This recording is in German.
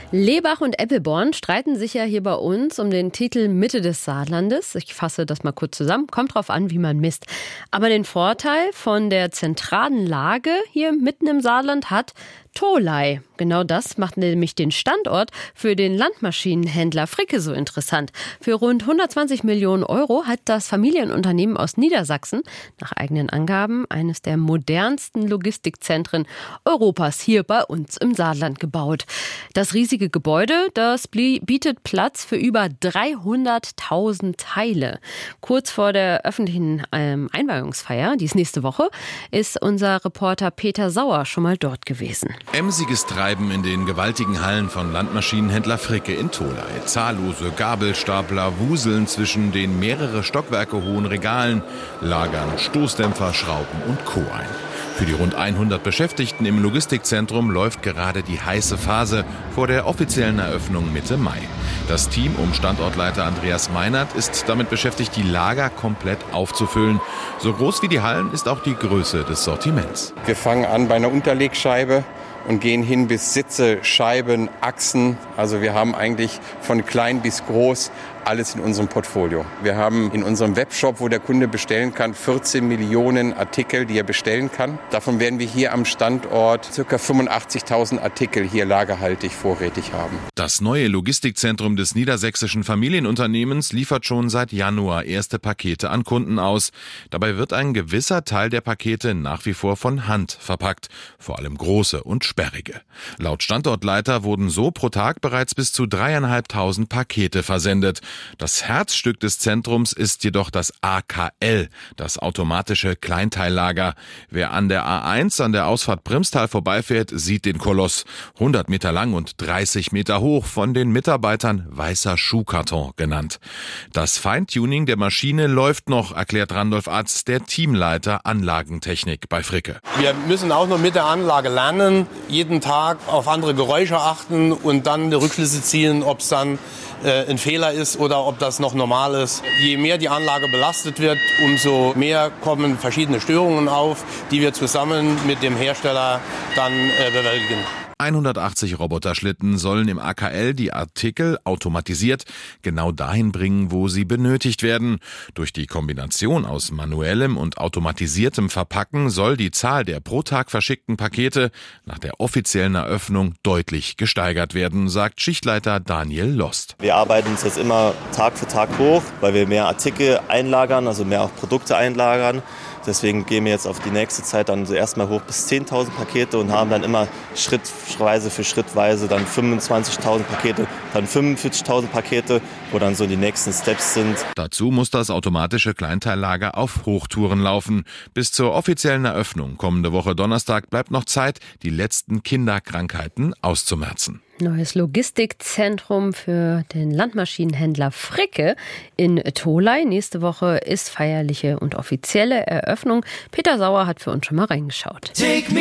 Lebach und Eppelborn streiten sich ja hier bei uns um den Titel Mitte des Saarlandes. Ich fasse das mal kurz zusammen. Kommt drauf an, wie man misst. Aber den Vorteil von der zentralen Lage hier mitten im Saarland hat Tholey. Genau das macht nämlich den Standort für den Landmaschinenhändler Fricke so interessant. Für rund 120 Millionen Euro hat das Familienunternehmen aus Niedersachsen nach eigenen Angaben eines der modernsten Logistikzentren Europas hier bei uns im Saarland gebaut. Das riesige Gebäude, das bietet Platz für über 300.000 Teile. Kurz vor der öffentlichen Einweihungsfeier, die ist nächste Woche, ist unser Reporter Peter Sauer schon mal dort gewesen. Emsiges Treiben in den gewaltigen Hallen von Landmaschinenhändler Fricke in Tholey. Zahllose Gabelstapler wuseln zwischen den mehrere Stockwerke hohen Regalen, lagern Stoßdämpfer, Schrauben und Co. ein. Für die rund 100 Beschäftigten im Logistikzentrum läuft gerade die heiße Phase vor der offiziellen Eröffnung Mitte Mai. Das Team um Standortleiter Andreas Meinert ist damit beschäftigt, die Lager komplett aufzufüllen. So groß wie die Hallen ist auch die Größe des Sortiments. Wir fangen an bei einer Unterlegscheibe und gehen hin bis Sitze, Scheiben, Achsen. Also wir haben eigentlich von klein bis groß alles in unserem Portfolio. Wir haben in unserem Webshop, wo der Kunde bestellen kann, 14 Millionen Artikel, die er bestellen kann. Davon werden wir hier am Standort ca. 85.000 Artikel hier lagerhaltig vorrätig haben. Das neue Logistikzentrum des niedersächsischen Familienunternehmens liefert schon seit Januar erste Pakete an Kunden aus. Dabei wird ein gewisser Teil der Pakete nach wie vor von Hand verpackt, vor allem große und sperrige. Laut Standortleiter wurden so pro Tag bereits bis zu 3.500 Pakete versendet. Das Herzstück des Zentrums ist jedoch das AKL, das automatische Kleinteillager. Wer an der A1 an der Ausfahrt Primstal vorbeifährt, sieht den Koloss. 100 Meter lang und 30 Meter hoch, von den Mitarbeitern weißer Schuhkarton genannt. Das Feintuning der Maschine läuft noch, erklärt Randolph Atz, der Teamleiter Anlagentechnik bei Fricke. Wir müssen auch noch mit der Anlage lernen, jeden Tag auf andere Geräusche achten und dann Rückschlüsse ziehen, ob es dann ein Fehler ist oder ob das noch normal ist. Je mehr die Anlage belastet wird, umso mehr kommen verschiedene Störungen auf, die wir zusammen mit dem Hersteller dann bewältigen. 180 Roboterschlitten sollen im AKL die Artikel automatisiert genau dahin bringen, wo sie benötigt werden. Durch die Kombination aus manuellem und automatisiertem Verpacken soll die Zahl der pro Tag verschickten Pakete nach der offiziellen Eröffnung deutlich gesteigert werden, sagt Schichtleiter Daniel Lost. Wir arbeiten uns jetzt immer Tag für Tag hoch, weil wir mehr Artikel einlagern, also mehr auch Produkte einlagern. Deswegen gehen wir jetzt auf die nächste Zeit dann erstmal hoch bis 10.000 Pakete und haben dann immer schrittweise für schrittweise dann 25.000 Pakete, dann 45.000 Pakete, wo dann so die nächsten Steps sind. Dazu muss das automatische Kleinteillager auf Hochtouren laufen. Bis zur offiziellen Eröffnung kommende Woche Donnerstag bleibt noch Zeit, die letzten Kinderkrankheiten auszumerzen. Neues Logistikzentrum für den Landmaschinenhändler Fricke in Tholey. Nächste Woche ist feierliche und offizielle Eröffnung. Peter Sauer hat für uns schon mal reingeschaut.